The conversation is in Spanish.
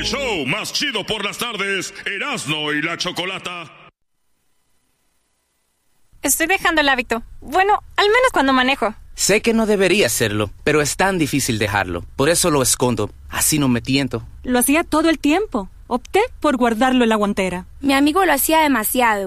El show más chido por las tardes, Erasmo y la Chocolata. Estoy dejando el hábito. Bueno, al menos cuando manejo. Sé que no debería hacerlo, pero es tan difícil dejarlo. Por eso lo escondo. Así no me tiento. Lo hacía todo el tiempo. Opté por guardarlo en la guantera. Mi amigo lo hacía demasiado.